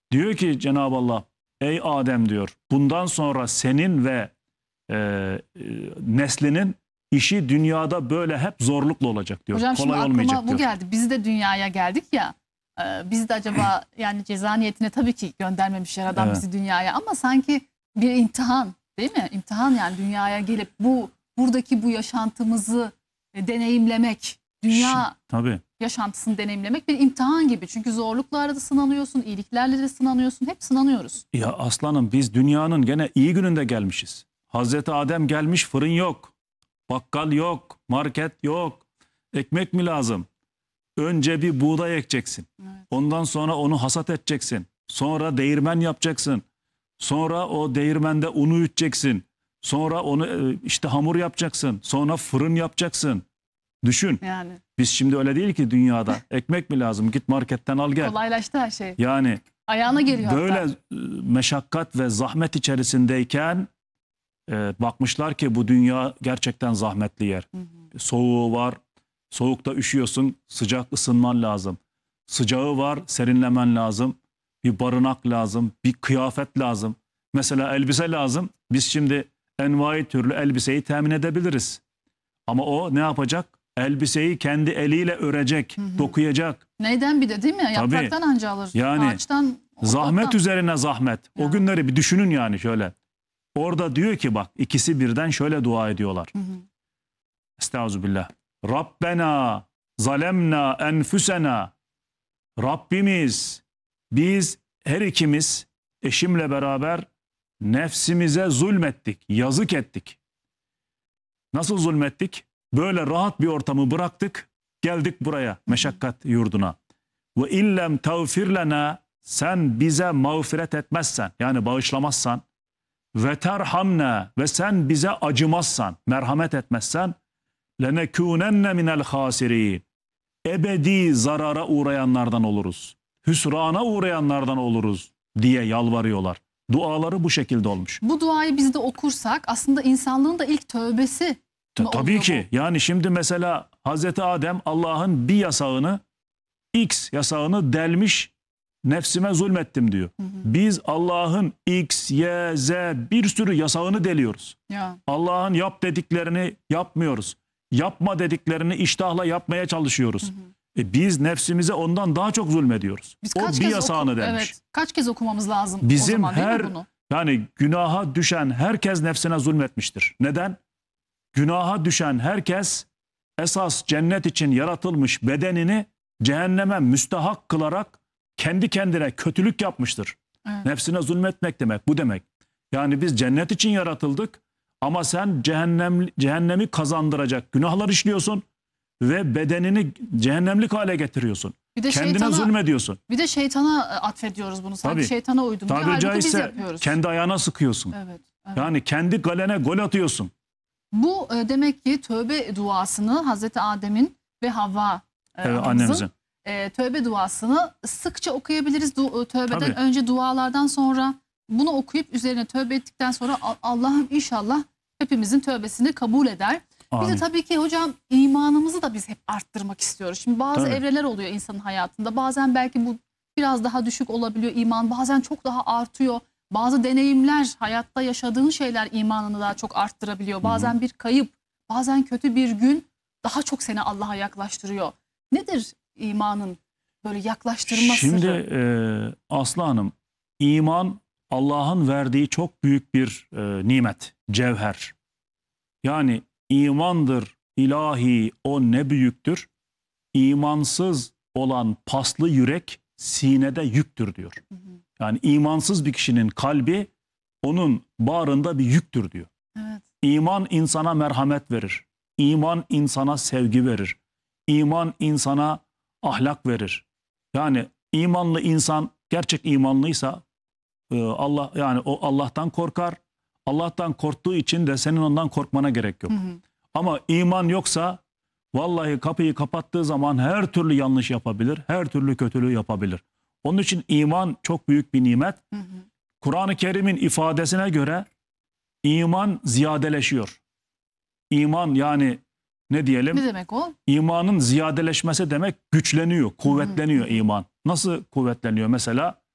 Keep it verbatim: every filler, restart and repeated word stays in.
Diyor ki Cenab-ı Allah, ey Adem diyor, bundan sonra senin ve e, e, neslinin işi dünyada böyle hep zorlukla olacak diyor. Hocam şimdi Kolay aklıma olmayacak bu diyor. geldi. Biz de dünyaya geldik ya. e, Biz de acaba yani ceza niyetine tabii ki göndermemiş Yaradan Evet. bizi dünyaya, ama sanki bir imtihan, değil mi? İmtihan, yani dünyaya gelip bu buradaki bu yaşantımızı e, deneyimlemek, dünya Tabii. yaşantısını deneyimlemek bir imtihan gibi. Çünkü zorluklarla da sınanıyorsun, iyiliklerle de sınanıyorsun. Hep sınanıyoruz. Ya aslanım, biz dünyanın gene iyi gününde gelmişiz. Hazreti Adem gelmiş, fırın yok, bakkal yok, market yok. Ekmek mi lazım? Önce bir buğday ekeceksin. Evet. Ondan sonra onu hasat edeceksin. Sonra değirmen yapacaksın. Sonra o değirmende unu üteceksin. Sonra onu e, işte hamur yapacaksın. Sonra fırın yapacaksın. Düşün. Yani Biz şimdi öyle değil ki dünyada. Ekmek mi lazım? Git marketten al gel. kolaylaştı her şey. Yani Ayağına geliyor böyle hatta. e, meşakkat ve zahmet içerisindeyken e, bakmışlar ki bu dünya gerçekten zahmetli yer. Hı hı. Soğuğu var. Soğukta üşüyorsun. Sıcak ısınman lazım. Sıcağı var. Serinlemen lazım. Bir barınak lazım. Bir kıyafet lazım. Mesela elbise lazım. Biz şimdi envai türlü elbiseyi temin edebiliriz. Ama o ne yapacak? Elbiseyi kendi eliyle örecek, Hı hı. dokuyacak. Neyden bir de, değil mi? Tabii. Yapraktan anca alır. Yani Ağaçtan, Zahmet ottan. üzerine zahmet. Ya. O günleri bir düşünün yani şöyle. Orada diyor ki bak, ikisi birden şöyle dua ediyorlar. Hı hı. Estağfirullah. Rabbena zalemna enfusena. Rabbimiz, biz her ikimiz eşimle beraber nefsimize zulmettik, yazık ettik. Nasıl zulmettik? Böyle rahat bir ortamı bıraktık, geldik buraya, meşakkat yurduna. Ve illem tağfir lena, sen bize mağfiret etmezsen, yani bağışlamazsan, ve terhamna, ve sen bize acımazsan, merhamet etmezsen, lenekûnenne minel hâsirîn, ebedi zarara uğrayanlardan oluruz. Hüsrana uğrayanlardan oluruz diye yalvarıyorlar. Duaları bu şekilde olmuş. Bu duayı biz de okursak aslında insanlığın da ilk tövbesi Ta- mi Tabii oluyor ki. Yani şimdi mesela Hazreti Adem Allah'ın bir yasağını, X yasağını delmiş, nefsime zulmettim diyor. bu? Hı hı. Biz Allah'ın X, Y, Z bir sürü yasağını deliyoruz. Ya. Allah'ın yap dediklerini yapmıyoruz. Yapma dediklerini iştahla yapmaya çalışıyoruz. Hı hı. E biz nefsimize ondan daha çok zulmediyoruz. Biz O kaç bir kez yasağını oku- delmiş. Evet. Kaç kez okumamız lazım o Bizim zaman, değil mi her bunu? yani günaha düşen herkes nefsine zulmetmiştir. Neden? Günaha düşen herkes esas cennet için yaratılmış bedenini cehenneme müstahak kılarak kendi kendine kötülük yapmıştır. Evet. Nefsine zulmetmek demek bu demek. Yani biz cennet için yaratıldık ama sen cehennem, cehennemi kazandıracak günahlar işliyorsun ve bedenini cehennemlik hale getiriyorsun. Bir de Kendine şeytana, zulmediyorsun. bir de şeytana e, atfediyoruz bunu. Sanki Tabii. şeytana uydum diyor. Tabiri Halbuki biz caizse yapıyoruz. kendi ayağına sıkıyorsun. Evet. evet. Yani kendi galene gol atıyorsun. Bu e, demek ki tövbe duasını Hazreti Adem'in ve Havva e, Evet, anamızın, annemizin. e, tövbe duasını sıkça okuyabiliriz. Du- tövbeden Tabii. önce, dualardan sonra bunu okuyup üzerine tövbe ettikten sonra A- Allah'ım inşallah hepimizin tövbesini kabul eder. Bir de Amin. tabii ki hocam imanımızı da biz hep arttırmak istiyoruz. Şimdi bazı Tabii. evreler oluyor insanın hayatında. Bazen belki bu biraz daha düşük olabiliyor iman. Bazen çok daha artıyor. Bazı deneyimler, hayatta yaşadığın şeyler imanını daha çok arttırabiliyor. Bazen bir kayıp, bazen kötü bir gün daha çok seni Allah'a yaklaştırıyor. Nedir imanın böyle yaklaştırma Şimdi sırrı? e, Aslı Hanım, iman Allah'ın verdiği çok büyük bir e, nimet, cevher. Yani imandır ilahi, o ne büyüktür. İmansız olan paslı yürek sinede yüktür diyor. Hı hı. Yani imansız bir kişinin kalbi onun bağrında bir yüktür diyor. Evet. İman insana merhamet verir. İman insana sevgi verir. İman insana ahlak verir. Yani imanlı insan gerçek imanlıysa e, Allah yani o Allah'tan korkar. Allah'tan korktuğu için de senin ondan korkmana gerek yok. Hı hı. Ama iman yoksa vallahi kapıyı kapattığı zaman her türlü yanlış yapabilir, her türlü kötülüğü yapabilir. Onun için iman çok büyük bir nimet. Hı hı. Kur'an-ı Kerim'in ifadesine göre iman ziyadeleşiyor. İman yani ne diyelim? Ne demek o? İmanın ziyadeleşmesi demek güçleniyor, kuvvetleniyor Hı hı. iman. Nasıl kuvvetleniyor mesela?